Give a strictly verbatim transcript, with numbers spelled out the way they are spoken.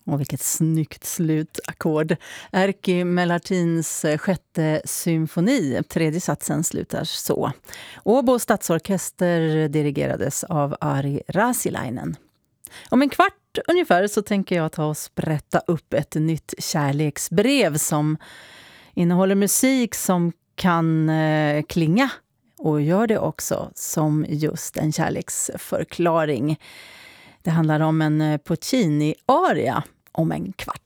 Och vilket snyggt slutackord. Erkki Mellartins sjätte symfoni, tredje satsen, slutar så. Åbo stadsorkester dirigerades av Ari Rasilainen. Om en kvart ungefär så tänker jag ta och sprätta upp ett nytt kärleksbrev som innehåller musik som kan eh, klinga och gör det också som just en kärleksförklaring. Det handlar om en Puccini-aria om en kvart.